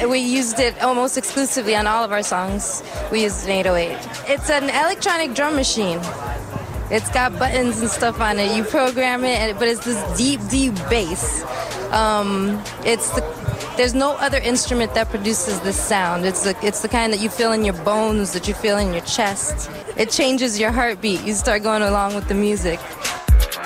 We used it almost exclusively on all of our songs. We used an 808. It's an electronic drum machine. It's got buttons and stuff on it. You program it, but it's this deep, deep bass. There's no other instrument that produces this sound. It's the kind that you feel in your bones, that you feel in your chest. It changes your heartbeat. You start going along with the music.